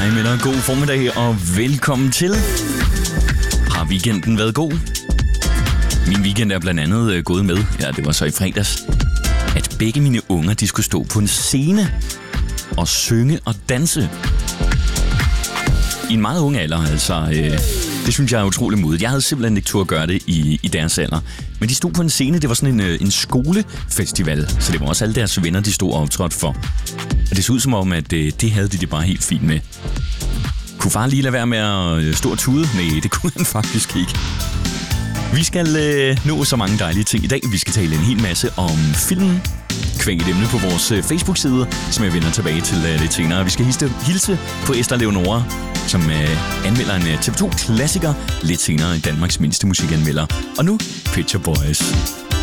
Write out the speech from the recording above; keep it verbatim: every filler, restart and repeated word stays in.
Hej med dig, god formiddag og velkommen til. Har weekenden været god? Min weekend er blandt andet gået med, ja det var så i fredags, at begge mine unger de skulle stå på en scene og synge og danse. I en meget ung alder, altså. Øh, det synes jeg er utroligt modigt. Jeg havde simpelthen ikke tur at gøre det i, i deres alder. Men de stod på en scene, det var sådan en, en skolefestival, så det var også alle deres venner, de stod og optrådte for. Og det så ud som om, at øh, det havde de det bare helt fint med. Kunne far lige lade være med at stå og tude? Nej, det kunne han faktisk ikke. Vi skal øh, nå så mange dejlige ting i dag. Vi skal tale en hel masse om filmen. Kvæg et emne på vores øh, Facebook-side, som jeg vender tilbage til øh, lidt senere. Vi skal hilse, hilse på Esther Leonora, som øh, anmelder en øh, T V to-klassiker lidt senere i Danmarks mindste musikanmelder. Og nu, Pet Shop Boys.